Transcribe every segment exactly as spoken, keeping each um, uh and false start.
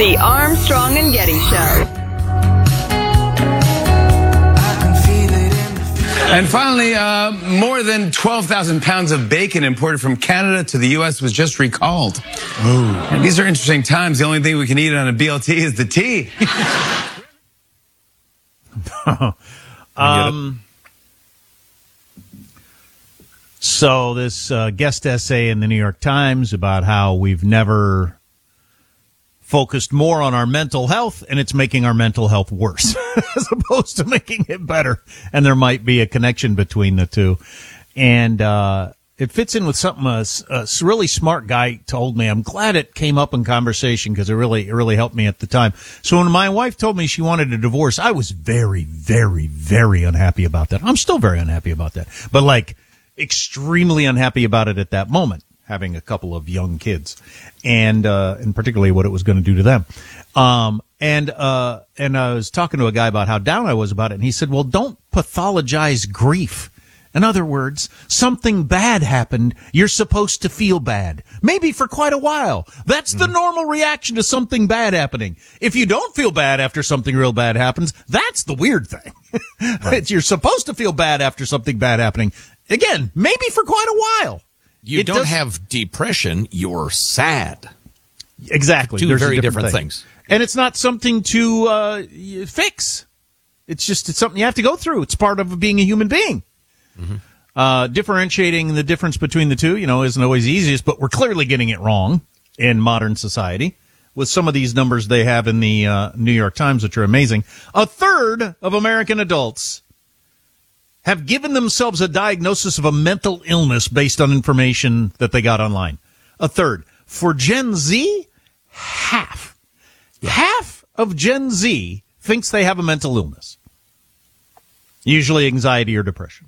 The Armstrong and Getty Show. And finally, uh, more than twelve thousand pounds of bacon imported from Canada to the U S was just recalled. Oh. And these are interesting times. The only thing we can eat on a B L T is the tea. um, so this uh, guest essay in the New York Times about how we've never focused more on our mental health, and it's making our mental health worse as opposed to making it better. And there might be a connection between the two. And uh, it fits in with something a, a really smart guy told me. I'm glad it came up in conversation because it really, it really helped me at the time. So when my wife told me she wanted a divorce, I was very, very, very unhappy about that. I'm still very unhappy about that. But like extremely unhappy about it at that moment, having a couple of young kids, and uh, and particularly what it was going to do to them. Um, and uh, and I was talking to a guy about how down I was about it, and he said, well, don't pathologize grief. In other words, something bad happened, you're supposed to feel bad. Maybe for quite a while. That's the normal reaction to something bad happening. If you don't feel bad after something real bad happens, that's the weird thing. Right. You're supposed to feel bad after something bad happening. Again, maybe for quite a while. You it don't does, have depression, you're sad. Exactly. Two There's very different, different things. And it's not something to uh, fix. It's just it's something you have to go through. It's part of being a human being. Mm-hmm. Uh, differentiating the difference between the two, you know, isn't always easiest, but we're clearly getting it wrong in modern society with some of these numbers they have in the uh, New York Times, which are amazing. A third of American adults have given themselves a diagnosis of a mental illness based on information that they got online. A third. For Gen Z, half. Yeah. Half of Gen Z thinks they have a mental illness. Usually anxiety or depression.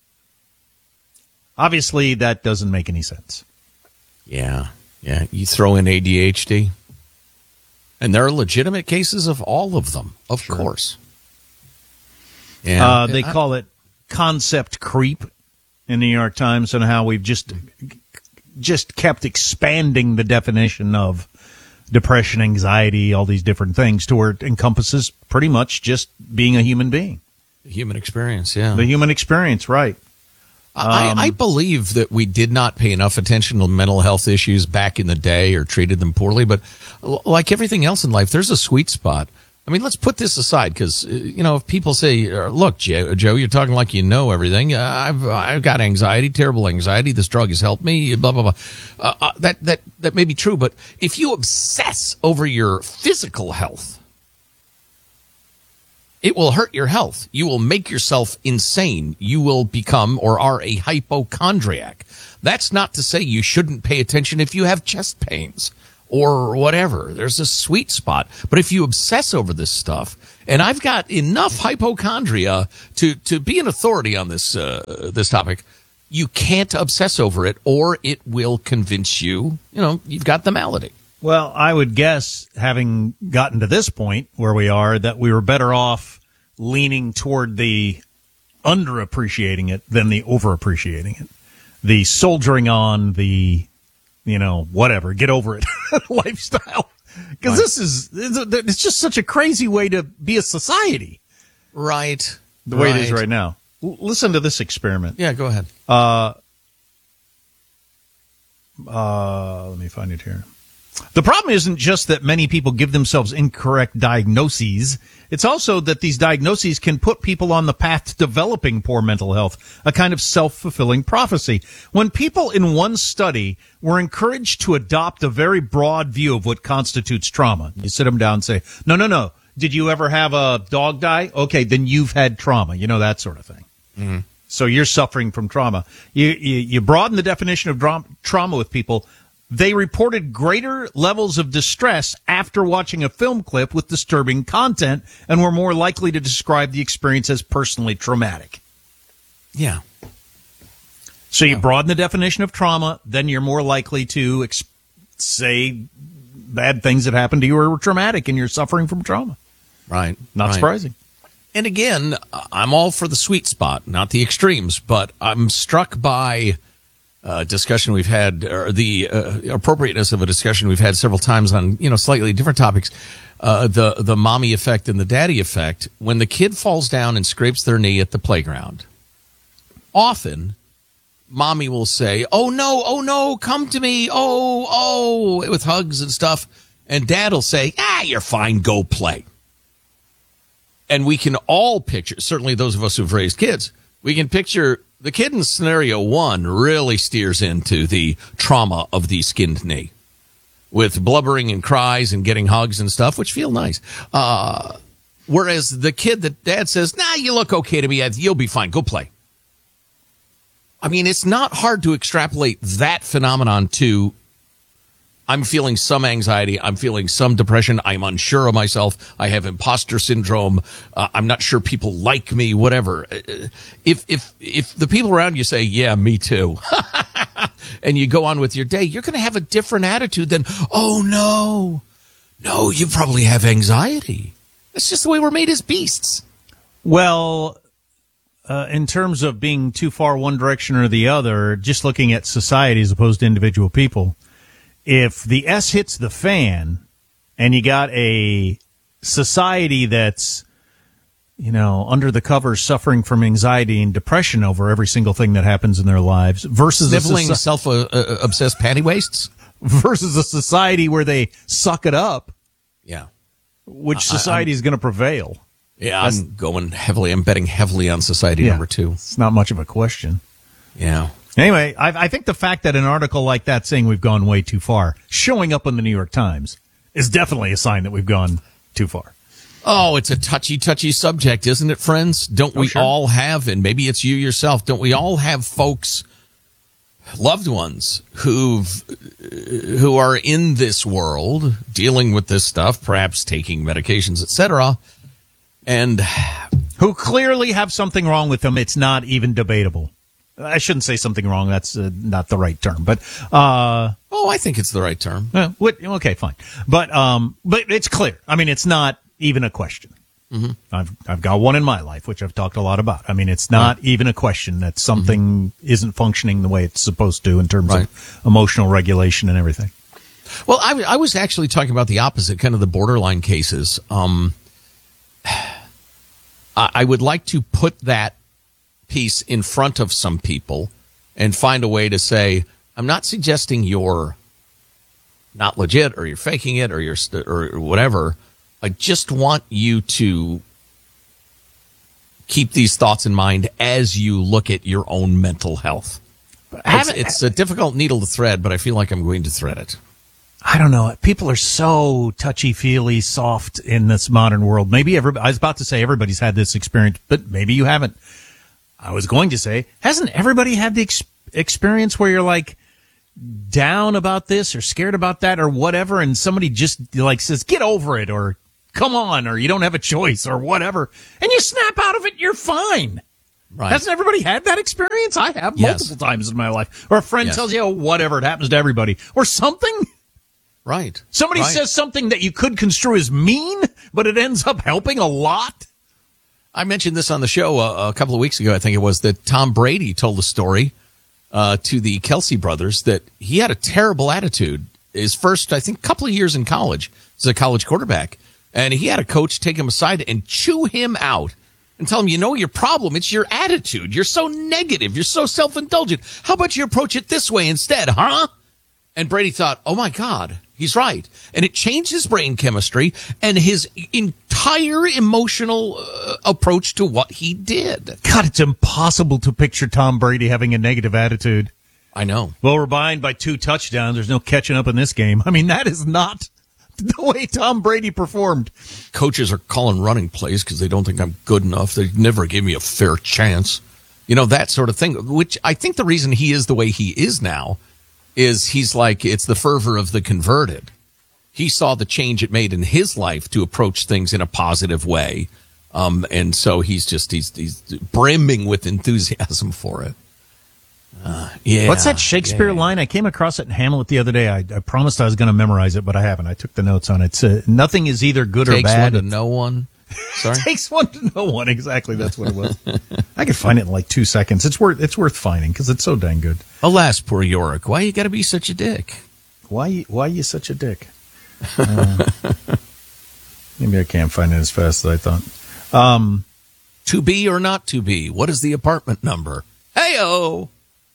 Obviously, that doesn't make any sense. Yeah. Yeah. You throw in A D H D. And there are legitimate cases of all of them, of sure. course. Yeah. Uh, they I, call it concept creep in the New York Times, and how we've just just kept expanding the definition of depression, anxiety, all these different things to where it encompasses pretty much just being a human being. The human experience, yeah. The human experience, right. I, Um, I believe that we did not pay enough attention to mental health issues back in the day or treated them poorly, but l- like everything else in life, there's a sweet spot. I mean, let's put this aside because, you know, if people say, look, Joe, Joe, you're talking like you know everything. Uh, I've I've got anxiety, terrible anxiety. This drug has helped me, blah, blah, blah. Uh, uh, that, that, that may be true. But if you obsess over your physical health, it will hurt your health. You will make yourself insane. You will become or are a hypochondriac. That's not to say you shouldn't pay attention if you have chest pains or whatever. There's a sweet spot. But if you obsess over this stuff, and I've got enough hypochondria to, to be an authority on this, uh, this topic, you can't obsess over it or it will convince you, you know, you've got the malady. Well, I would guess, having gotten to this point where we are, that we were better off leaning toward the underappreciating it than the overappreciating it. The soldiering on, the, you know, whatever, get over it lifestyle. Because right. this is, it's just such a crazy way to be a society. Right. The way right. it is right now. L- listen to this experiment. Yeah, go ahead. Uh, uh, let me find it here. The problem isn't just that many people give themselves incorrect diagnoses. It's also that these diagnoses can put people on the path to developing poor mental health, a kind of self-fulfilling prophecy. When people in one study were encouraged to adopt a very broad view of what constitutes trauma, you sit them down and say, no, no, no. Did you ever have a dog die? Okay, then you've had trauma. You know, that sort of thing. Mm-hmm. So you're suffering from trauma. You, you, you broaden the definition of dra- trauma with people. They reported greater levels of distress after watching a film clip with disturbing content and were more likely to describe the experience as personally traumatic. Yeah. So you broaden the definition of trauma, then you're more likely to ex- say bad things that happened to you are traumatic and you're suffering from trauma. Right. Not right. surprising. And again, I'm all for the sweet spot, not the extremes, but I'm struck by uh, discussion we've had, or the uh, appropriateness of a discussion we've had several times on, you know, slightly different topics, uh, the, the mommy effect and the daddy effect. When the kid falls down and scrapes their knee at the playground, often mommy will say, oh no, oh no, come to me, oh, oh, with hugs and stuff. And dad will say, ah, you're fine, go play. And we can all picture, certainly those of us who've raised kids, we can picture the kid in scenario one really steers into the trauma of the skinned knee with blubbering and cries and getting hugs and stuff, which feel nice. Uh, whereas the kid that dad says, nah, you look okay to me, you'll be fine, go play. I mean, it's not hard to extrapolate that phenomenon to, I'm feeling some anxiety, I'm feeling some depression, I'm unsure of myself, I have imposter syndrome, uh, I'm not sure people like me, whatever. If if if the people around you say, yeah, me too, and you go on with your day, you're going to have a different attitude than, oh, no, no, you probably have anxiety. That's just the way we're made as beasts. Well, uh, in terms of being too far one direction or the other, just looking at society as opposed to individual people, if the S hits the fan and you got a society that's, you know, under the covers suffering from anxiety and depression over every single thing that happens in their lives versus Sniveling a soci- self-obsessed uh, panty waists versus a society where they suck it up, yeah, which society is going to prevail? Yeah, That's, I'm going heavily, I'm betting heavily on society yeah, number two. It's not much of a question. Yeah. Anyway, I, I think the fact that an article like that saying we've gone way too far, showing up in the New York Times, is definitely a sign that we've gone too far. Oh, it's a touchy, touchy subject, isn't it, friends? Don't oh, we sure. all have, and maybe it's you yourself, don't we all have folks, loved ones, who've who are in this world, dealing with this stuff, perhaps taking medications, et cetera, and who clearly have something wrong with them? It's not even debatable. I shouldn't say something wrong. That's uh, not the right term. But uh, oh, I think it's the right term. Uh, what, okay, fine. But um, but it's clear. I mean, it's not even a question. Mm-hmm. I've I've got one in my life, which I've talked a lot about. I mean, it's not right. even a question that something mm-hmm. isn't functioning the way it's supposed to in terms right. of emotional regulation and everything. Well, I, I was actually talking about the opposite, kind of the borderline cases. Um, I, I would like to put that piece in front of some people and find a way to say, I'm not suggesting you're not legit or you're faking it or you're st- or whatever. I just want you to keep these thoughts in mind as you look at your own mental health. It's, it's a difficult needle to thread, but I feel like I'm going to thread it. I don't know. People are so touchy-feely, soft in this modern world. Maybe everybody, I was about to say everybody's had this experience, but maybe you haven't. I was going to say, hasn't everybody had the ex- experience where you're like down about this or scared about that or whatever, and somebody just like says, get over it, or come on, or you don't have a choice or whatever, and you snap out of it, you're fine. Right. Hasn't everybody had that experience? I have yes. multiple times in my life. Or a friend yes. tells you, oh, whatever, it happens to everybody. Or something. Right. Somebody right. says something that you could construe as mean, but it ends up helping a lot. I mentioned this on the show a, a couple of weeks ago, I think it was, that Tom Brady told a story uh, to the Kelsey brothers that he had a terrible attitude his first, I think, couple of years in college as a college quarterback. And he had a coach take him aside and chew him out and tell him, you know, your problem, it's your attitude. You're so negative. You're so self-indulgent. How about you approach it this way instead, huh? And Brady thought, oh, my God, he's right. And it changed his brain chemistry and his entire emotional uh, approach to what he did. God, it's impossible to picture Tom Brady having a negative attitude. I know. Well, we're behind by two touchdowns. There's no catching up in this game. I mean, that is not the way Tom Brady performed. Coaches are calling running plays because they don't think I'm good enough. They never give me a fair chance. You know, that sort of thing, which I think the reason he is the way he is now is he's like, it's the fervor of the converted. He saw the change it made in his life to approach things in a positive way. Um, and so he's just, he's, he's brimming with enthusiasm for it. Uh, yeah. What's that Shakespeare yeah. line? I came across it in Hamlet the other day. I, I promised I was going to memorize it, but I haven't. I took the notes on it. It's, uh, nothing is either good Takes or bad. One to no one. Sorry? Takes one to know one. Exactly, that's what it was. I could find it in like two seconds. It's worth it's worth finding because it's so dang good. Alas, poor Yorick. Why you got to be such a dick? Why why you such a dick? Uh, maybe I can't find it as fast as I thought. Um, to be or not to be? What is the apartment number? Hey-o!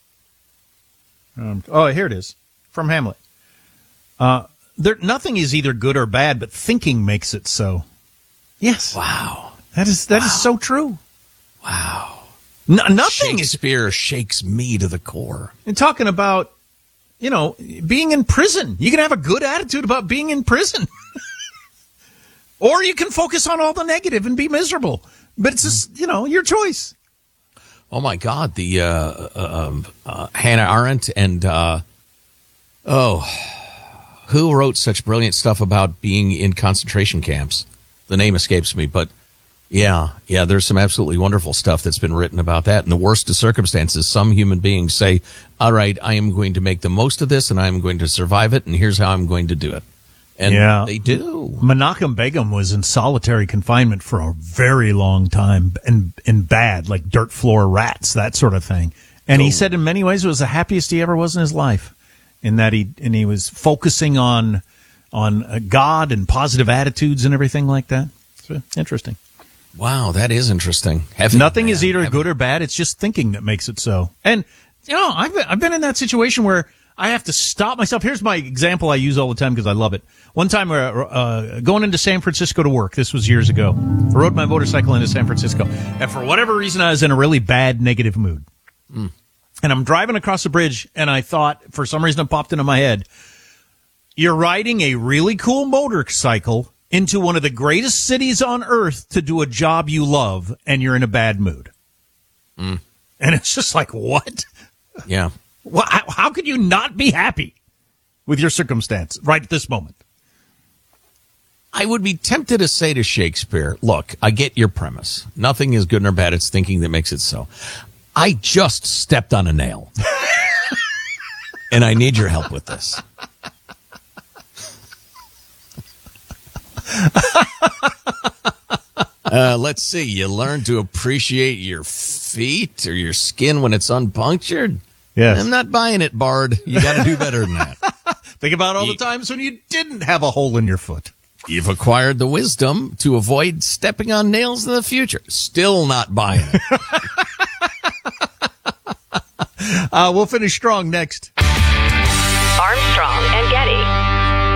Um, oh, here it is. From Hamlet. Uh, there, nothing is either good or bad, but thinking makes it so. Yes. Wow. That is that wow. is so true. Wow. No, nothing is... Shakespeare shakes me to the core. And talking about, you know, being in prison. You can have a good attitude about being in prison. Or you can focus on all the negative and be miserable. But it's just, you know, your choice. Oh, my God. The uh, uh, uh, Hannah Arendt and, uh, oh, who wrote such brilliant stuff about being in concentration camps? The name escapes me, but yeah, yeah, there's some absolutely wonderful stuff that's been written about that. In the worst of circumstances, some human beings say, all right, I am going to make the most of this and I'm going to survive it, and here's how I'm going to do it. And yeah. they do. Menachem Begum was in solitary confinement for a very long time, and in bad, like dirt floor rats, that sort of thing. And oh. he said in many ways it was the happiest he ever was in his life, in that he and he was focusing on on God and positive attitudes and everything like that. It's interesting. Wow, that is interesting. Heavy, Nothing man. is either Heavy. good or bad. It's just thinking that makes it so. And, you know, I've been, I've been in that situation where I have to stop myself. Here's my example I use all the time because I love it. One time, uh, uh, going into San Francisco to work, this was years ago, I rode my motorcycle into San Francisco. And for whatever reason, I was in a really bad, negative mood. Mm. And I'm driving across the bridge, and I thought, for some reason it popped into my head, you're riding a really cool motorcycle into one of the greatest cities on earth to do a job you love, and you're in a bad mood. Mm. And it's just like, what? Yeah. Well, how, how could you not be happy with your circumstance right at this moment? I would be tempted to say to Shakespeare, look, I get your premise. Nothing is good nor bad. It's thinking that makes it so. I just stepped on a nail. And I need your help with this. uh, let's see. You learn to appreciate your feet or your skin when it's unpunctured? Yes. I'm not buying it, Bard. You got to do better than that. Think about all you, the times when you didn't have a hole in your foot. You've acquired the wisdom to avoid stepping on nails in the future. Still not buying it. uh, we'll finish strong next. Armstrong and Getty.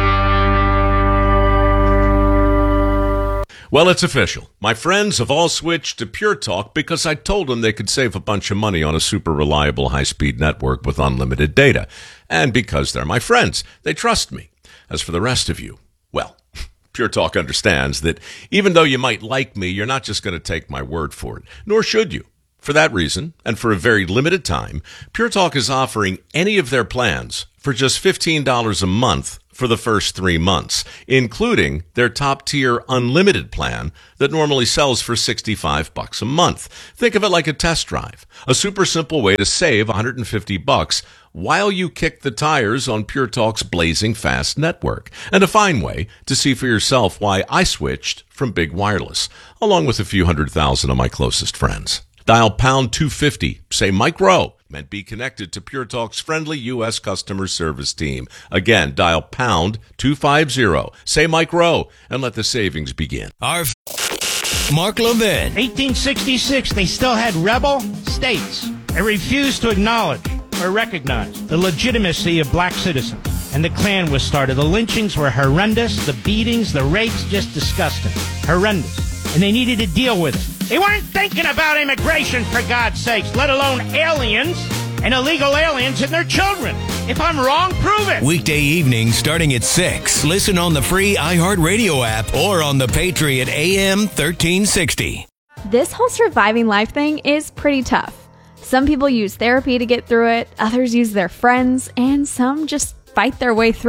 Well, it's official. My friends have all switched to Pure Talk because I told them they could save a bunch of money on a super reliable high-speed network with unlimited data. And because they're my friends, they trust me. As for the rest of you, well, Pure Talk understands that even though you might like me, you're not just going to take my word for it, nor should you. For that reason, and for a very limited time, Pure Talk is offering any of their plans for just fifteen dollars a month for the first three months, including their top-tier unlimited plan that normally sells for sixty-five bucks a month. Think of it like a test drive, a super simple way to save one hundred fifty bucks while you kick the tires on Pure Talk's blazing fast network, and a fine way to see for yourself why I switched from big wireless, along with a few hundred thousand of my closest friends. Dial pound two fifty, say Mike Rowe, and be connected to Pure Talk's friendly U S customer service team. Again, dial pound two fifty, say Mike Rowe, and let the savings begin. Our Mark Levin. eighteen sixty-six, they still had rebel states. They refused to acknowledge or recognize the legitimacy of black citizens. And the Klan was started. The lynchings were horrendous. The beatings, the rapes, just disgusting. Horrendous. And they needed to deal with it. They weren't thinking about immigration, for God's sakes, let alone aliens and illegal aliens and their children. If I'm wrong, prove it. Weekday evenings starting at six. Listen on the free iHeartRadio app or on the Patriot A M thirteen sixty. This whole surviving life thing is pretty tough. Some people use therapy to get through it, others use their friends, and some just fight their way through.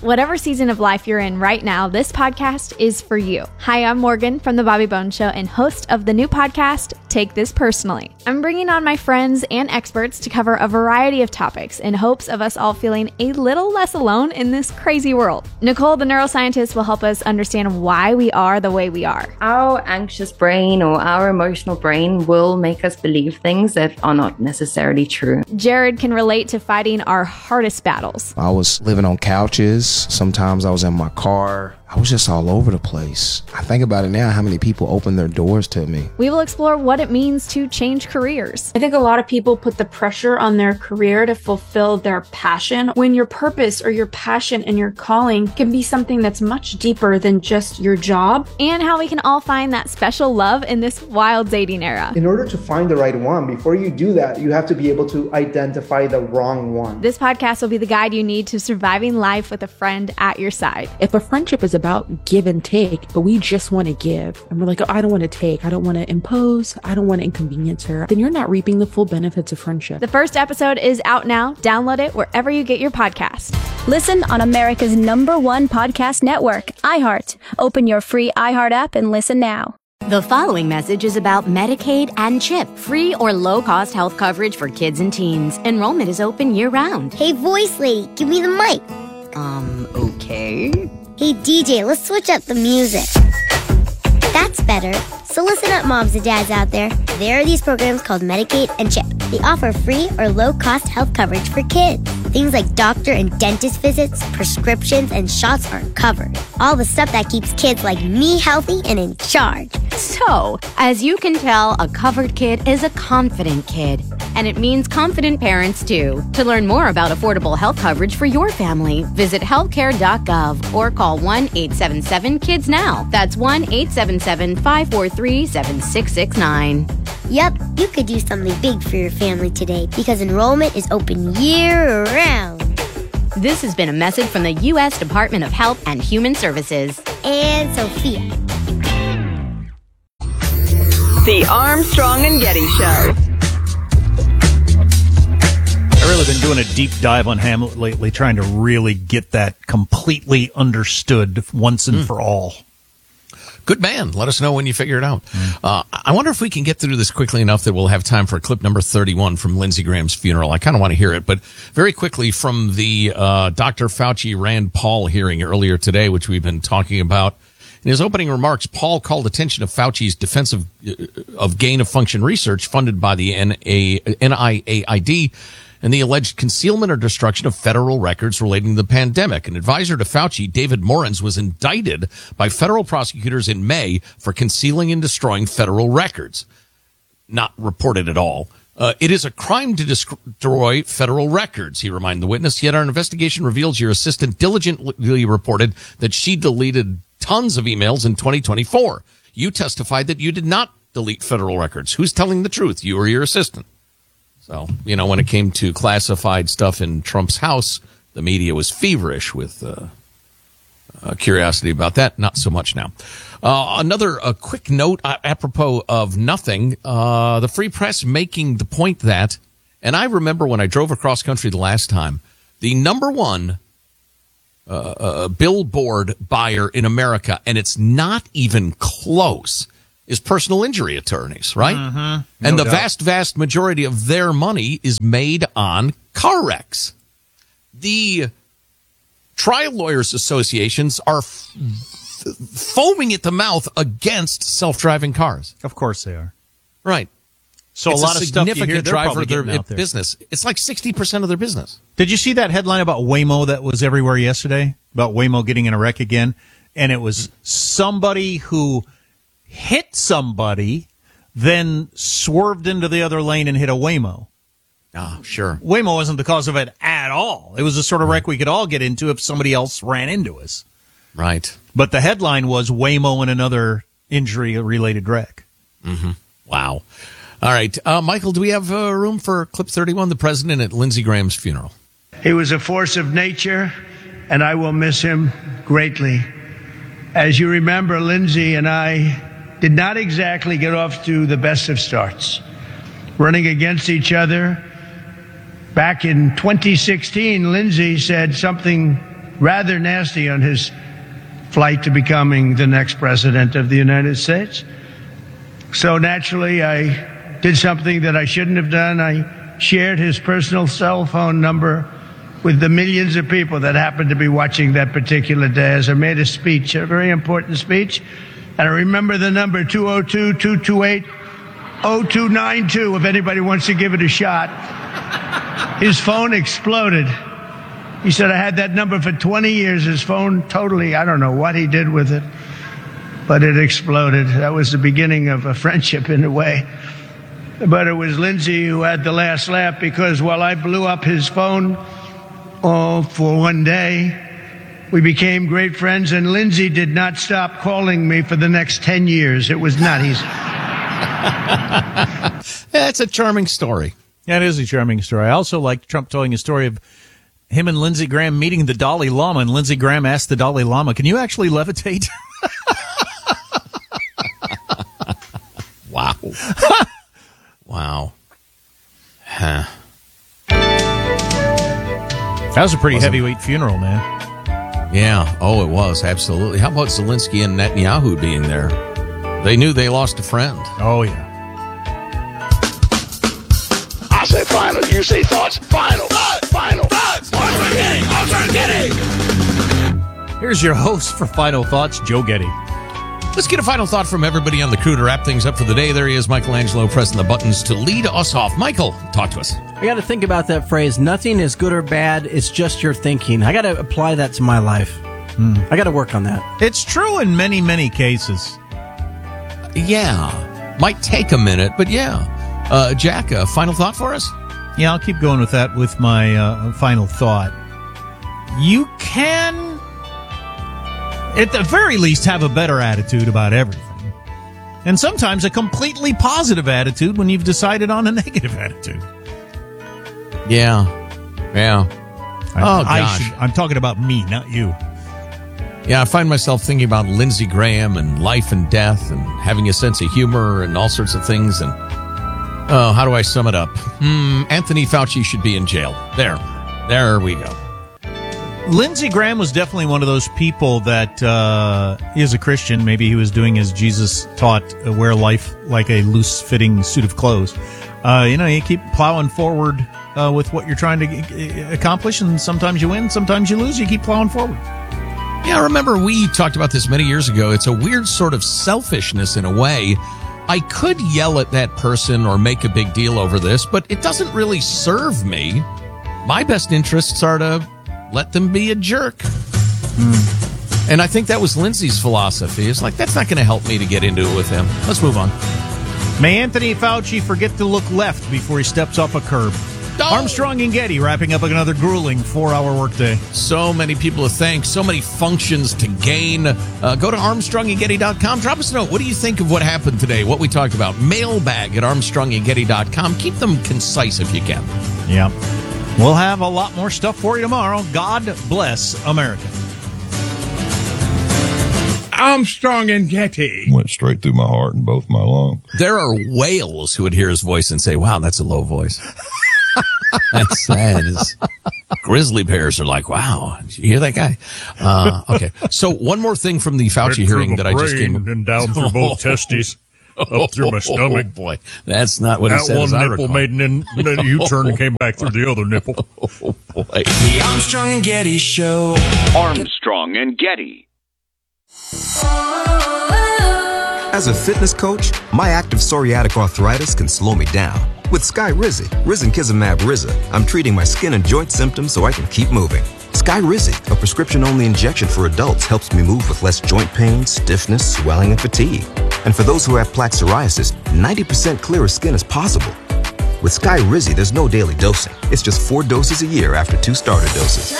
Whatever season of life you're in right now, this podcast is for you. Hi, I'm Morgan from The Bobby Bones Show and host of the new podcast, Take This Personally. I'm bringing on my friends and experts to cover a variety of topics in hopes of us all feeling a little less alone in this crazy world. Nicole, the neuroscientist, will help us understand why we are the way we are. Our anxious brain or our emotional brain will make us believe things that are not necessarily true. Jared can relate to fighting our hardest battles. I was living on couches. Sometimes I was in my car. I was just all over the place. I think about it now, how many people opened their doors to me. We will explore what it means to change careers. I think a lot of people put the pressure on their career to fulfill their passion, when your purpose or your passion and your calling can be something that's much deeper than just your job. And how we can all find that special love in this wild dating era. In order to find the right one, before you do that, you have to be able to identify the wrong one. This podcast will be the guide you need to surviving life with a friend at your side. If a friendship is about give and take, but we just want to give, and we're like, oh, I don't want to take, I don't want to impose, I don't want to inconvenience her, then you're not reaping the full benefits of friendship. The first episode is out now. Download it wherever you get your podcast. Listen on America's number one podcast network, iHeart. Open your free iHeart app and listen now. The following message is about Medicaid and CHIP, free or low-cost health coverage for kids and teens. Enrollment is open year-round. Hey, voice lady, give me the mic. Um, okay. Hey, D J, let's switch up the music. That's better. So listen up, moms and dads out there. There are these programs called Medicaid and CHIP. They offer free or low-cost health coverage for kids. Things like doctor and dentist visits, prescriptions, and shots are covered. All the stuff that keeps kids like me healthy and in charge. So, as you can tell, a covered kid is a confident kid. And it means confident parents, too. To learn more about affordable health coverage for your family, visit healthcare dot gov or call one eight seven seven kids now. That's one eight seven seven, five four three, seven six six nine. Yep, you could do something big for your family today because enrollment is open year-round. This has been a message from the U S Department of Health and Human Services. And Sophia. The Armstrong and Getty Show. I've really been doing a deep dive on Hamlet lately, trying to really get that completely understood once and mm. for all. Good man. Let us know when you figure it out. Mm. Uh, I wonder if we can get through this quickly enough that we'll have time for clip number thirty-one from Lindsey Graham's funeral. I kind of want to hear it, but very quickly from the uh, Doctor Fauci Rand Paul hearing earlier today, which we've been talking about. In his opening remarks, Paul called attention to Fauci's defense of, of gain-of-function research funded by the N I A I D and the alleged concealment or destruction of federal records relating to the pandemic. An advisor to Fauci, David Morans, was indicted by federal prosecutors in May for concealing and destroying federal records. Not reported at all. Uh, it is a crime to destroy federal records, he reminded the witness. Yet our investigation reveals your assistant diligently reported that she deleted tons of emails in twenty twenty-four. You testified that you did not delete federal records. Who's telling the truth, you or your assistant? So, you know, when it came to classified stuff in Trump's house, the media was feverish with uh, uh, curiosity about that. Not so much now. Uh, another a quick note uh, apropos of nothing. Uh, the Free Press making the point that, and I remember when I drove across country the last time, the number one uh, uh, billboard buyer in America, and it's not even close, is personal injury attorneys, right? Mm-hmm. No and the doubt. vast, vast majority of their money is made on car wrecks. The trial lawyers associations are f- f- foaming at the mouth against self-driving cars. Of course they are. Right. So it's a lot a of stuff you significant hear, they're driver of their out there. business. It's like sixty percent of their business. Did you see that headline about Waymo that was everywhere yesterday? About Waymo getting in a wreck again? And it was somebody who hit somebody, then swerved into the other lane and hit a Waymo. Oh, sure. Waymo wasn't the cause of it at all. It was the sort of wreck we could all get into if somebody else ran into us. Right. But the headline was Waymo and another injury-related wreck. Mm-hmm. Wow. All right. Uh, Michael, do we have uh, room for clip thirty-one, the president at Lindsey Graham's funeral? He was a force of nature, and I will miss him greatly. As you remember, Lindsey and I did not exactly get off to the best of starts. Running against each other. Back in twenty sixteen, Lindsey said something rather nasty on his flight to becoming the next president of the United States. So naturally, I did something that I shouldn't have done. I shared his personal cell phone number with the millions of people that happened to be watching that particular day as I made a speech, a very important speech. And I remember the number two oh two, two two eight, oh two nine two if anybody wants to give it a shot. His phone exploded. He said I had that number for twenty years. His phone totally, I don't know what he did with it, but it exploded. That was the beginning of a friendship in a way. But it was Lindsay who had the last laugh, because while I blew up his phone oh, for one day, we became great friends, and Lindsay did not stop calling me for the next ten years. It was not easy. That's a charming story. Yeah, it is a charming story. I also like Trump telling a story of him and Lindsey Graham meeting the Dalai Lama, and Lindsey Graham asked the Dalai Lama, "Can you actually levitate?" Wow. Wow. Huh. That was a pretty Wasn't- heavyweight funeral, man. Yeah. Oh, it was. Absolutely. How about Zelensky and Netanyahu being there? They knew they lost a friend. Oh, yeah. I say final, you say thoughts. Final, thoughts, final, thoughts. Armstrong Getty, Armstrong Getty. Here's your host for Final Thoughts, Joe Getty. Let's get a final thought from everybody on the crew to wrap things up for the day. There he is, Michelangelo, pressing the buttons to lead us off. Michael, talk to us. I got to think about that phrase. Nothing is good or bad. It's just your thinking. I got to apply that to my life. Hmm. I got to work on that. It's true in many, many cases. Yeah. Might take a minute, but yeah. Uh, Jack, a final thought for us? Yeah, I'll keep going with that with my uh, final thought. You can, at the very least, have a better attitude about everything. And sometimes a completely positive attitude when you've decided on a negative attitude. Yeah. Yeah. I, oh, I gosh. should, I'm talking about me, not you. Yeah, I find myself thinking about Lindsey Graham and life and death and having a sense of humor and all sorts of things. And, oh, how do I sum it up? Hmm, Anthony Fauci should be in jail. There. There we go. Lindsey Graham was definitely one of those people that uh, is a Christian. Maybe he was doing as Jesus taught, uh, wear life like a loose-fitting suit of clothes. Uh, you know, you keep plowing forward uh, with what you're trying to g- accomplish, and sometimes you win, sometimes you lose. You keep plowing forward. Yeah, I remember we talked about this many years ago. It's a weird sort of selfishness in a way. I could yell at that person or make a big deal over this, but it doesn't really serve me. My best interests are to let them be a jerk. Mm. And I think that was Lindsay's philosophy. It's like, that's not going to help me to get into it with him. Let's move on. May Anthony Fauci forget to look left before he steps off a curb. Oh. Armstrong and Getty wrapping up another grueling four-hour workday. So many people to thank, so many functions to gain. Uh, go to armstrong and getty dot com. Drop us a note. What do you think of what happened today, what we talked about? Mailbag at armstrong and getty dot com. Keep them concise if you can. Yeah. We'll have a lot more stuff for you tomorrow. God bless America. Armstrong and Getty. Went straight through my heart and both my lungs. There are whales who would hear his voice and say, wow, that's a low voice. That's sad. It's, grizzly bears are like, wow, did you hear that guy? Uh, okay. So one more thing from the Fauci hearing that I just came and down through both testes, up through my stomach. Oh, boy. That's not what that he said. That as one I nipple recall. made an in, U-turn and came back through the other nipple. Oh, boy. The Armstrong and Getty Show. Armstrong and Getty. As a fitness coach, my active psoriatic arthritis can slow me down. With Skyrizi, Risankizumab Riza, I'm treating my skin and joint symptoms so I can keep moving. Skyrizi, a prescription-only injection for adults, helps me move with less joint pain, stiffness, swelling, and fatigue. And for those who have plaque psoriasis, ninety percent clearer skin is possible. With Skyrizi, there's no daily dosing. It's just four doses a year after two starter doses.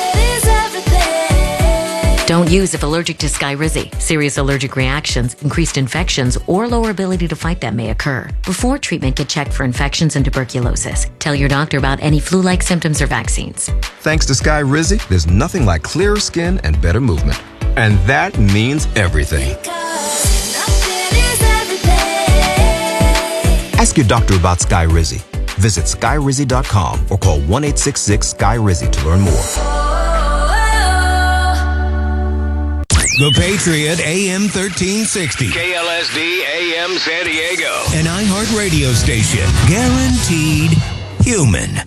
Don't use if allergic to Skyrizi. Serious allergic reactions, increased infections, or lower ability to fight them may occur. Before treatment, get checked for infections and tuberculosis. Tell your doctor about any flu-like symptoms or vaccines. Thanks to Skyrizi, there's nothing like clearer skin and better movement. And that means everything. Ask your doctor about Skyrizi. Visit skyrizi dot com or call one eight six six, S K Y R I Z I to learn more. The Patriot A M thirteen sixty. K L S D A M San Diego. An iHeart radio station. Guaranteed human.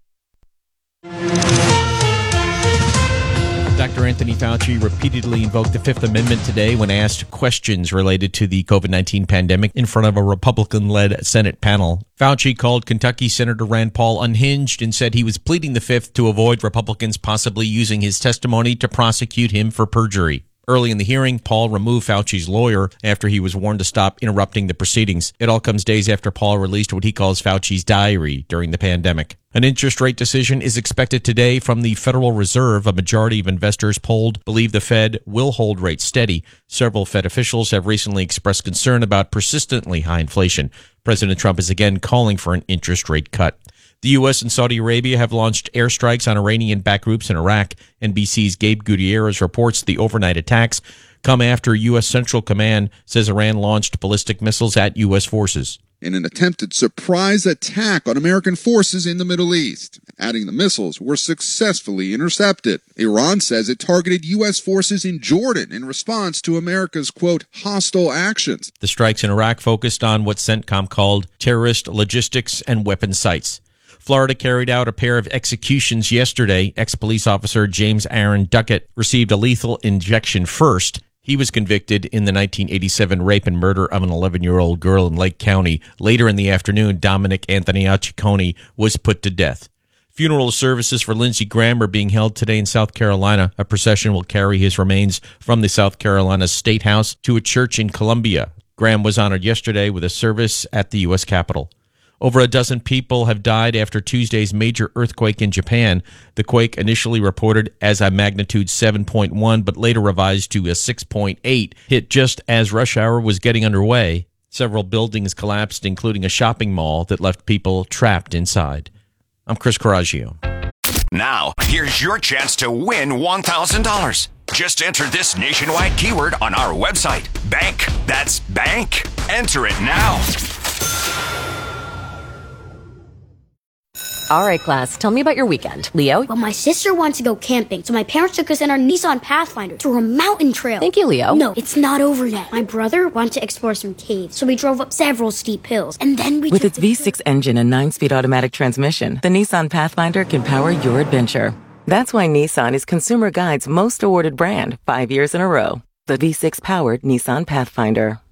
Doctor Anthony Fauci repeatedly invoked the Fifth Amendment today when asked questions related to the COVID nineteen pandemic in front of a Republican-led Senate panel. Fauci called Kentucky Senator Rand Paul unhinged and said he was pleading the Fifth to avoid Republicans possibly using his testimony to prosecute him for perjury. Early in the hearing, Paul removed Fauci's lawyer after he was warned to stop interrupting the proceedings. It all comes days after Paul released what he calls Fauci's diary during the pandemic. An interest rate decision is expected today from the Federal Reserve. A majority of investors polled believe the Fed will hold rates steady. Several Fed officials have recently expressed concern about persistently high inflation. President Trump is again calling for an interest rate cut. The U S and Saudi Arabia have launched airstrikes on Iranian-backed groups in Iraq. N B C's Gabe Gutierrez reports the overnight attacks come after U S Central Command says Iran launched ballistic missiles at U S forces. In an attempted surprise attack on American forces in the Middle East. Adding the missiles were successfully intercepted. Iran says it targeted U S forces in Jordan in response to America's, quote, hostile actions. The strikes in Iraq focused on what CENTCOM called terrorist logistics and weapon sites. Florida carried out a pair of executions yesterday. Ex-police officer James Aaron Duckett received a lethal injection first. He was convicted in the nineteen eighty-seven rape and murder of an eleven-year-old girl in Lake County. Later in the afternoon, Dominic Anthony Ciccone was put to death. Funeral services for Lindsey Graham are being held today in South Carolina. A procession will carry his remains from the South Carolina State House to a church in Columbia. Graham was honored yesterday with a service at the U S Capitol. Over a dozen people have died after Tuesday's major earthquake in Japan. The quake initially reported as a magnitude seven point one, but later revised to a six point eight, hit just as rush hour was getting underway. Several buildings collapsed, including a shopping mall that left people trapped inside. I'm Chris Coraggio. Now, here's your chance to win one thousand dollars. Just enter this nationwide keyword on our website. Bank. That's bank. Enter it now. All right, class, tell me about your weekend. Leo? Well, my sister wants to go camping, so my parents took us in our Nissan Pathfinder through a mountain trail. Thank you, Leo. No, it's not over yet. My brother wanted to explore some caves, so we drove up several steep hills, and then we With its V six engine and nine-speed automatic transmission, the Nissan Pathfinder can power your adventure. That's why Nissan is Consumer Guide's most awarded brand, five years in a row. The V six-powered Nissan Pathfinder.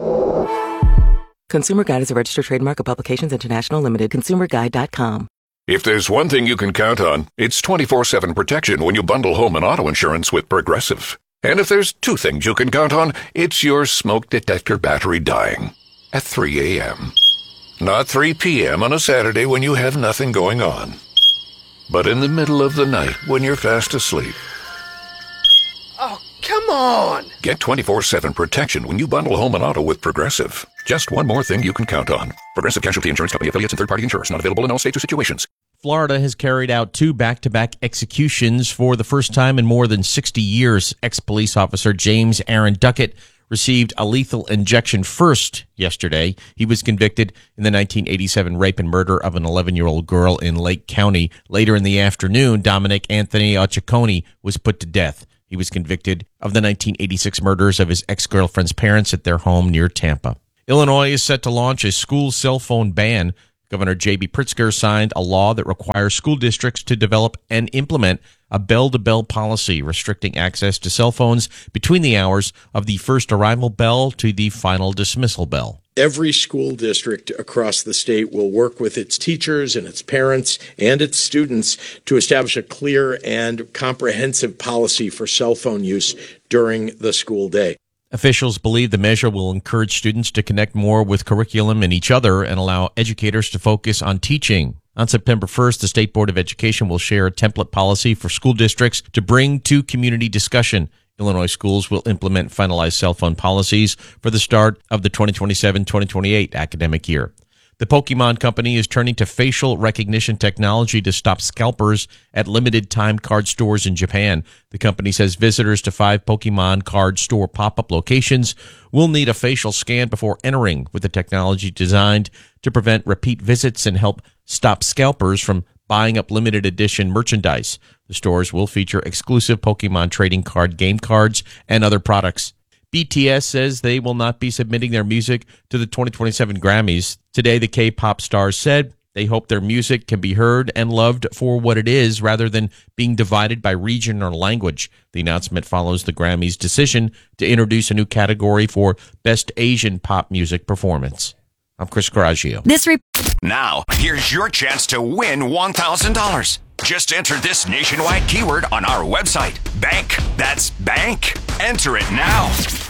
Consumer Guide is a registered trademark of Publications International Limited. consumer guide dot com. If there's one thing you can count on, it's twenty-four seven protection when you bundle home and auto insurance with Progressive. And if there's two things you can count on, it's your smoke detector battery dying at three a.m. Not three p.m. on a Saturday when you have nothing going on, but in the middle of the night when you're fast asleep. Oh, come on! Get twenty-four seven protection when you bundle home and auto with Progressive. Just one more thing you can count on. Progressive Casualty Insurance Company affiliates and third-party insurers. Not available in all states or situations. Florida has carried out two back-to-back executions for the first time in more than sixty years. Ex-police officer James Aaron Duckett received a lethal injection first yesterday. He was convicted in the nineteen eighty-seven rape and murder of an eleven-year-old girl in Lake County. Later in the afternoon, Dominic Anthony Ciccone was put to death. He was convicted of the nineteen eighty-six murders of his ex-girlfriend's parents at their home near Tampa. Illinois is set to launch a school cell phone ban. Governor J B Pritzker signed a law that requires school districts to develop and implement a bell-to-bell policy restricting access to cell phones between the hours of the first arrival bell to the final dismissal bell. Every school district across the state will work with its teachers and its parents and its students to establish a clear and comprehensive policy for cell phone use during the school day. Officials believe the measure will encourage students to connect more with curriculum and each other and allow educators to focus on teaching. On September first, the State Board of Education will share a template policy for school districts to bring to community discussion. Illinois schools will implement finalized cell phone policies for the start of the twenty twenty-seven twenty twenty-eight academic year. The Pokemon Company is turning to facial recognition technology to stop scalpers at limited-time card stores in Japan. The company says visitors to five Pokemon card store pop-up locations will need a facial scan before entering, with the technology designed to prevent repeat visits and help stop scalpers from buying up limited edition merchandise. The stores will feature exclusive Pokemon trading card game cards and other products. B T S says they will not be submitting their music to the twenty twenty-seven Grammys. Today, the K-pop stars said they hope their music can be heard and loved for what it is rather than being divided by region or language. The announcement follows the Grammys' decision to introduce a new category for Best Asian Pop Music Performance. I'm Chris Coraggio. This re- now, here's your chance to win one thousand dollars. Just enter this nationwide keyword on our website. Bank. That's bank. Enter it now.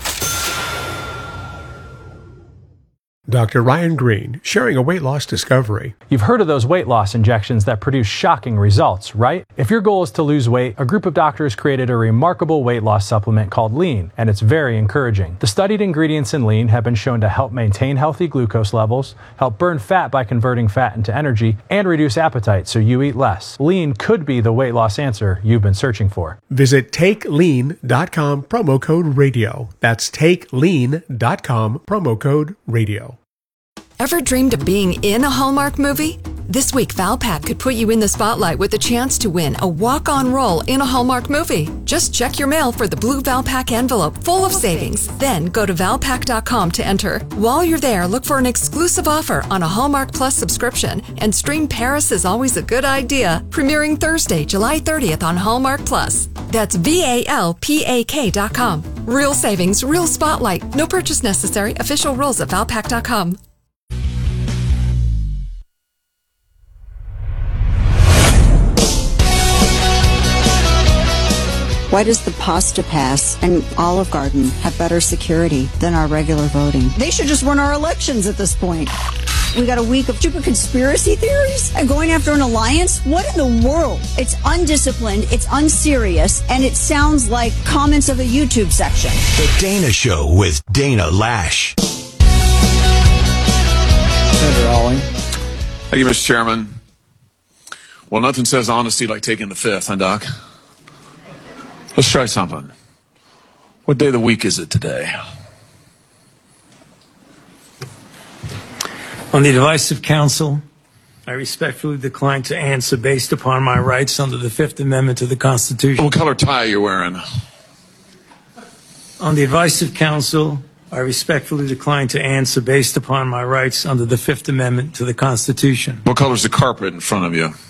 Doctor Ryan Green, sharing a weight loss discovery. You've heard of those weight loss injections that produce shocking results, right? If your goal is to lose weight, a group of doctors created a remarkable weight loss supplement called Lean, and it's very encouraging. The studied ingredients in Lean have been shown to help maintain healthy glucose levels, help burn fat by converting fat into energy, and reduce appetite so you eat less. Lean could be the weight loss answer you've been searching for. Visit take lean dot com, promo code radio. That's take lean dot com, promo code radio. Ever dreamed of being in a Hallmark movie? This week, Valpak could put you in the spotlight with a chance to win a walk-on role in a Hallmark movie. Just check your mail for the blue Valpak envelope full of savings. Then go to valpak dot com to enter. While you're there, look for an exclusive offer on a Hallmark Plus subscription and stream Paris is Always a Good Idea, premiering Thursday, July thirtieth on Hallmark Plus. That's V A L P A K dot com. Real savings, real spotlight. No purchase necessary. Official rules at valpak dot com. Why does the Pasta Pass and Olive Garden have better security than our regular voting? They should just run our elections at this point. We got a week of stupid conspiracy theories and going after an alliance? What in the world? It's undisciplined, it's unserious, and it sounds like comments of a YouTube section. The Dana Show with Dana Lash. Senator Alling. Thank you, Mister Chairman. Well, nothing says honesty like taking the fifth, huh, Doc? Let's try something. What day of the week is it today? On the advice of counsel, I respectfully decline to answer based upon my rights under the Fifth Amendment to the Constitution. What color tie are you wearing? On the advice of counsel, I respectfully decline to answer based upon my rights under the Fifth Amendment to the Constitution. What color's the carpet in front of you?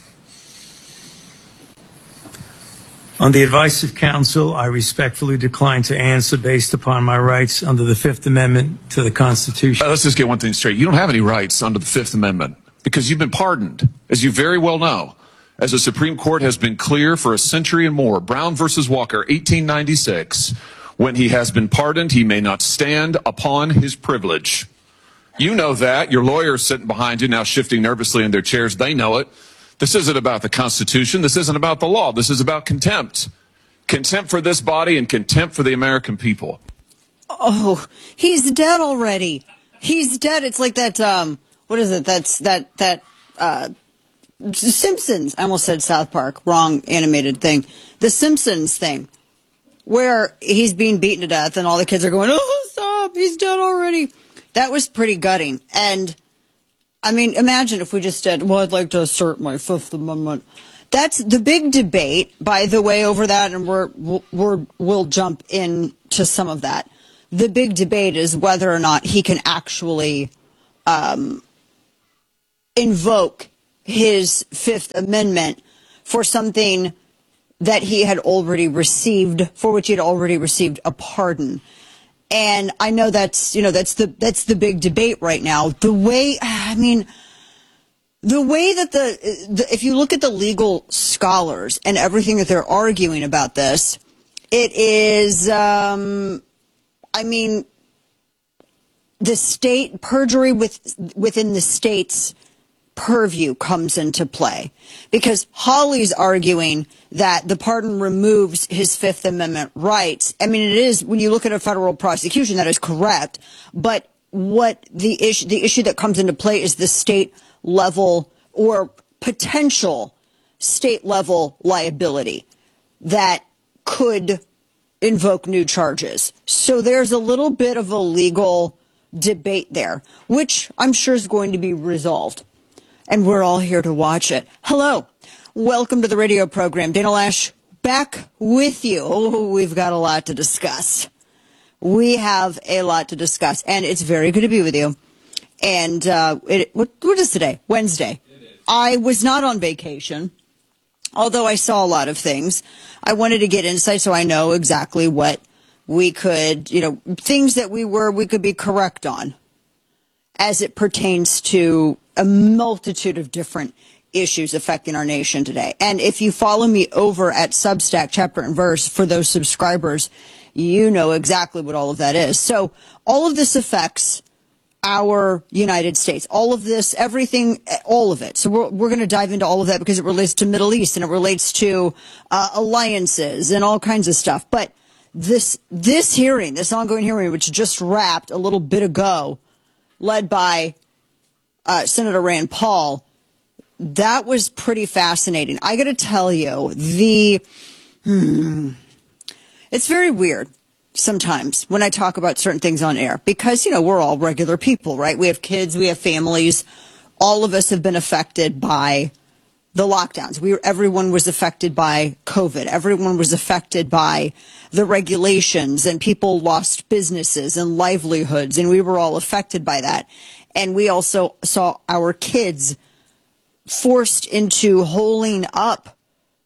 On the advice of counsel, I respectfully decline to answer based upon my rights under the Fifth Amendment to the Constitution. Uh, let's just get one thing straight. You don't have any rights under the Fifth Amendment because you've been pardoned, as you very well know. As the Supreme Court has been clear for a century and more, Brown versus Walker, eighteen ninety-six, when he has been pardoned, he may not stand upon his privilege. You know that. Your lawyers sitting behind you now shifting nervously in their chairs. They know it. This isn't about the Constitution. This isn't about the law. This is about contempt. Contempt for this body and contempt for the American people. Oh, he's dead already. He's dead. It's like that, um, what is it? That's that, that, uh, Simpsons. I almost said South Park. Wrong animated thing. The Simpsons thing, where he's being beaten to death and all the kids are going, oh, stop. He's dead already. That was pretty gutting. And I mean, imagine if we just said, well, I'd like to assert my Fifth Amendment. That's the big debate, by the way, over that, and we're, we're, we'll jump into some of that. The big debate is whether or not he can actually um, invoke his Fifth Amendment for something that he had already received, for which he had already received a pardon. And I know that's, you know, that's the, that's the big debate right now. The way, I mean, the way that the, the, if you look at the legal scholars and everything that they're arguing about this, it is, um, I mean, the state, perjury with, within the state's purview comes into play, because Hawley's arguing that the pardon removes his Fifth Amendment rights. I mean, it is, when you look at a federal prosecution, that is correct. But what the issue, the issue that comes into play is the state level or potential state level liability that could invoke new charges. So there's a little bit of a legal debate there, which I'm sure is going to be resolved. and we're all here to watch it. Hello. Welcome to the radio program. Dana Loesch back with you. Oh, we've got a lot to discuss. We have a lot to discuss, and it's very good to be with you. And uh, it, what, what is today? Wednesday. I was not on vacation, although I saw a lot of things. I wanted to get insight so I know exactly what we could, you know, things that we were, we could be correct on as it pertains to a multitude of different issues affecting our nation today. And if you follow me over at Substack, Chapter and Verse, for those subscribers, you know exactly what all of that is. So all of this affects our United States. All of this, everything, all of it. So we're, we're going to dive into all of that because it relates to Middle East and it relates to uh, alliances and all kinds of stuff. But this this hearing, this ongoing hearing, which just wrapped a little bit ago, led by uh, Senator Rand Paul, that was pretty fascinating. I got to tell you, the hmm, it's very weird sometimes when I talk about certain things on air because, you know, we're all regular people, right? We have kids, we have families. All of us have been affected by the lockdowns. We, everyone was affected by COVID. Everyone was affected by the regulations, and people lost businesses and livelihoods, and we were all affected by that. And we also saw our kids forced into holding up.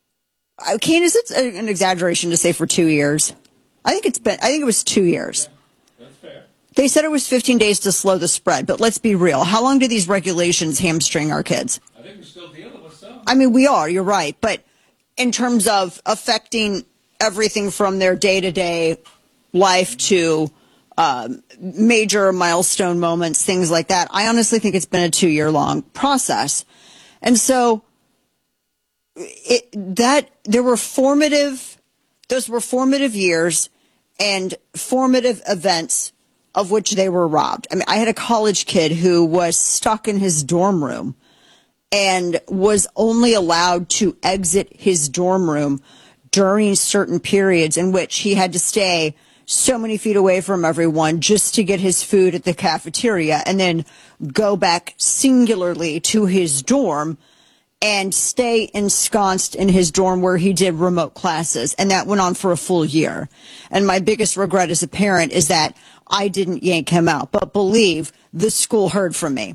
Kane, is it an exaggeration to say for two years? I think it's been, I think it was two years. Yeah, that's fair. They said it was fifteen days to slow the spread, but let's be real. How long do these regulations hamstring our kids? I think we're still dealing with some. I mean, we are, you're right. But in terms of affecting everything from their day-to-day life to um, major milestone moments, things like that, I honestly think it's been a two-year-long process. And so it, that there were formative, those were formative years and formative events of which they were robbed. I mean, I had a college kid who was stuck in his dorm room and was only allowed to exit his dorm room during certain periods in which he had to stay so many feet away from everyone just to get his food at the cafeteria and then go back singularly to his dorm and stay ensconced in his dorm where he did remote classes. And that went on for a full year. And my biggest regret as a parent is that I didn't yank him out. But believe the school heard from me.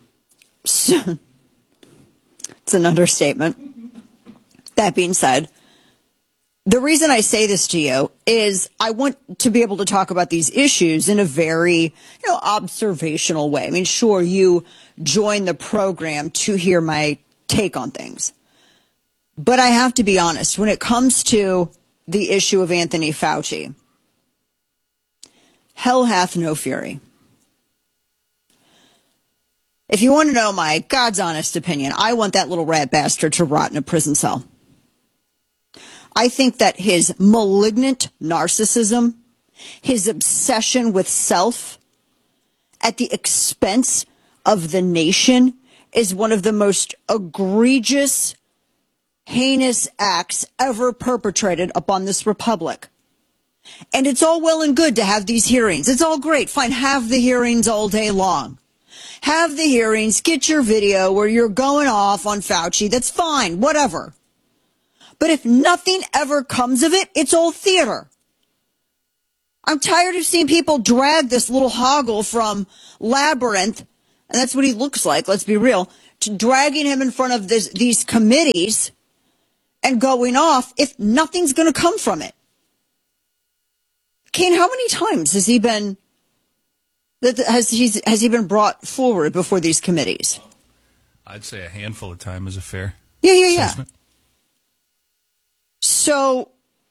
So, it's an understatement. That being said, the reason I say this to you is I want to be able to talk about these issues in a very, you know, observational way. I mean, sure, you join the program to hear my take on things. But I have to be honest, when it comes to the issue of Anthony Fauci, hell hath no fury. If you want to know my God's honest opinion, I want that little rat bastard to rot in a prison cell. I think that his malignant narcissism, his obsession with self at the expense of the nation is one of the most egregious, heinous acts ever perpetrated upon this republic. And it's all well and good to have these hearings. It's all great. Fine, have the hearings all day long. Have the hearings, get your video where you're going off on Fauci. That's fine, whatever. But if nothing ever comes of it, it's all theater. I'm tired of seeing people drag this little hoggle from Labyrinth, and that's what he looks like, let's be real, to dragging him in front of this, these committees and going off if nothing's going to come from it. Kane, how many times has he been has he has he been brought forward before these committees? I'd say a handful of times is a fair yeah, yeah, yeah. assessment. So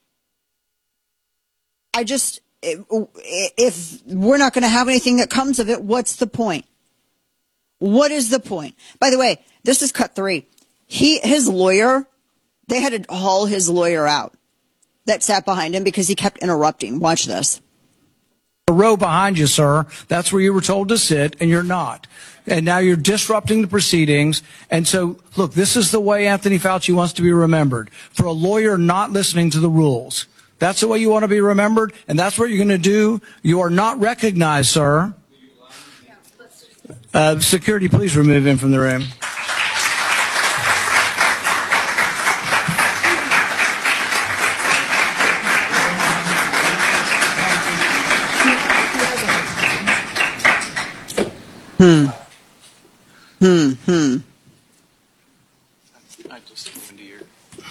I just, if, if we're not going to have anything that comes of it, what's the point? What is the point? By the way, this is cut three. He, his lawyer, they had to haul his lawyer out that sat behind him because he kept interrupting. Watch this. The row behind you, sir. That's where you were told to sit, and you're not. And now you're disrupting the proceedings. And so, look, this is the way Anthony Fauci wants to be remembered. For a lawyer not listening to the rules. That's the way you want to be remembered, and that's what you're going to do. You are not recognized, sir. Uh, security, please remove him from the room. Hmm. Hmm. Hmm. I just go into your.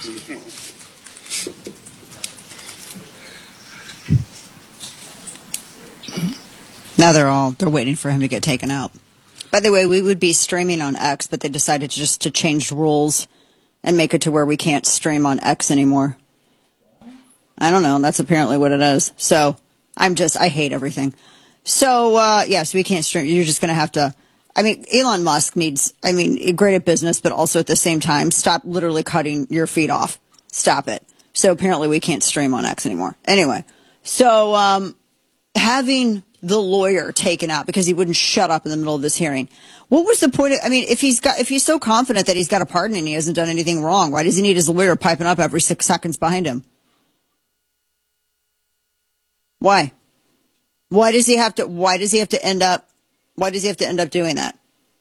Now they're all, they're waiting for him to get taken out. By the way, we would be streaming on X, but they decided just to change rules and make it to where we can't stream on X anymore. I don't know. That's apparently what it is. So I'm just, I hate everything. So, uh, yeah, so we can't stream. You're just going to have to, I mean, Elon Musk needs, I mean, great at business, but also at the same time, stop literally cutting your feed off. Stop it. So apparently we can't stream on X anymore. Anyway, so, um, having the lawyer taken out because he wouldn't shut up in the middle of this hearing. What was the point of, I mean, if he's got, if he's so confident that he's got a pardon and he hasn't done anything wrong, why does he need his lawyer piping up every six seconds behind him? Why? Why does he have to, why does he have to end up, why does he have to end up doing that?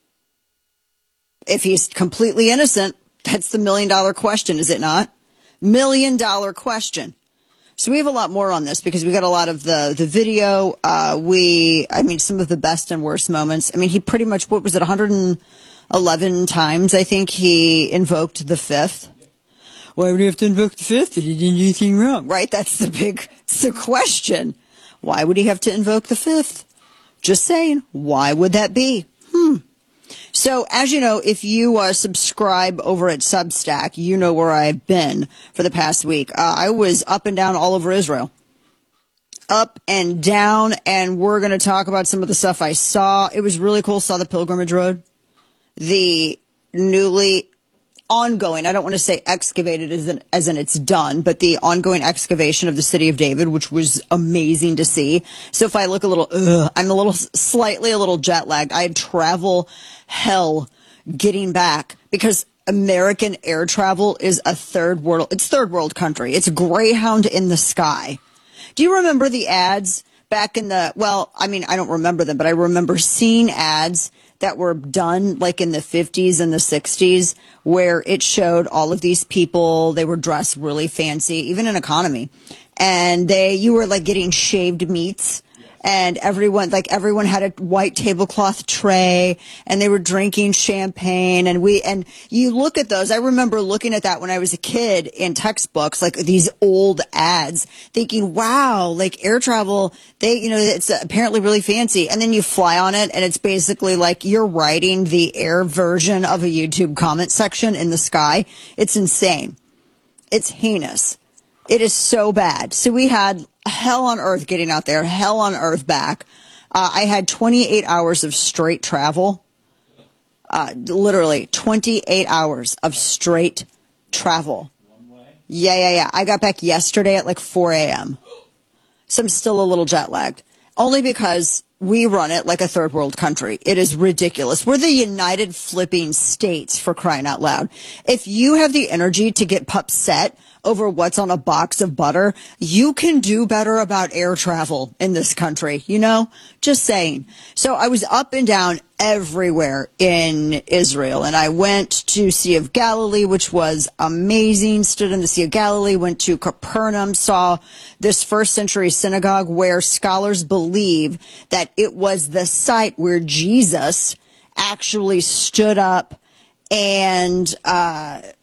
If he's completely innocent, that's the million dollar question, is it not? Million dollar question. So we have a lot more on this because we got a lot of the, the video. Uh, we, I mean, some of the best and worst moments. I mean, he pretty much, what was it, one hundred eleven times, I think he invoked the fifth. Why would he have to invoke the fifth if he didn't do anything wrong? Right? That's the big, it's the question. Why would he have to invoke the fifth? Just saying. Why would that be? Hmm. So, as you know, if you uh, subscribe over at Substack, you know where I've been for the past week. Uh, I was up and down all over Israel. Up and down, and we're going to talk about some of the stuff I saw. It was really cool. Saw the Pilgrimage Road. The newly ongoing, I don't want to say excavated as in, as in it's done, but the ongoing excavation of the city of David, which was amazing to see. So if I look a little, ugh, I'm a little, slightly a little jet lagged. I had travel hell getting back because American air travel is a third world, it's third world country. It's Greyhound in the sky. Do you remember the ads back in the, well, I mean, I don't remember them, but I remember seeing ads that were done like in the fifties and the sixties where it showed all of these people, they were dressed really fancy, even in economy. And they, you were like getting shaved meats. And everyone, like everyone had a white tablecloth tray and they were drinking champagne. And we, and you look at those. I remember looking at that when I was a kid in textbooks, like these old ads thinking, wow, like air travel, they, you know, it's apparently really fancy. And then you fly on it and it's basically like you're riding the air version of a YouTube comment section in the sky. It's insane. It's heinous. It is so bad. So we had hell on earth getting out there, hell on earth back. Uh, I had twenty-eight hours of straight travel. Uh, literally twenty-eight hours of straight travel. Yeah, yeah, yeah. I got back yesterday at like four a.m. So I'm still a little jet lagged. Only because we run it like a third world country. It is ridiculous. We're the United Flipping States, for crying out loud. If you have the energy to get upset over what's on a box of butter, you can do better about air travel in this country, you know? Just saying. So I was up and down everywhere in Israel, and I went to Sea of Galilee, which was amazing, stood in the Sea of Galilee, went to Capernaum, saw this first century synagogue where scholars believe that it was the site where Jesus actually stood up and uh